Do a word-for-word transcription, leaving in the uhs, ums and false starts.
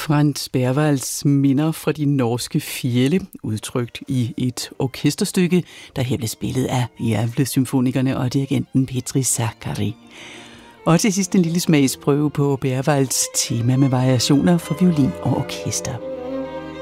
Frans Berwalds minder fra de norske fjelde, udtrykt i et orkesterstykke, der her blev spillet af Gävle-symfonikerne og dirigenten Petri Sakari. Og til sidst en lille smagsprøve på Berwalds tema med variationer for violin og orkester.